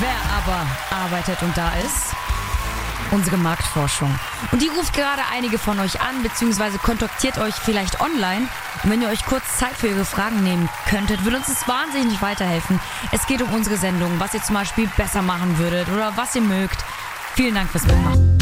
Wer aber arbeitet und da ist? Unsere Marktforschung. Und die ruft gerade einige von euch an, beziehungsweise kontaktiert euch vielleicht online. Und wenn ihr euch kurz Zeit für ihre Fragen nehmen könntet, würde uns das wahnsinnig weiterhelfen. Es geht um unsere Sendung, was ihr zum Beispiel besser machen würdet oder was ihr mögt. Vielen Dank fürs Mitmachen.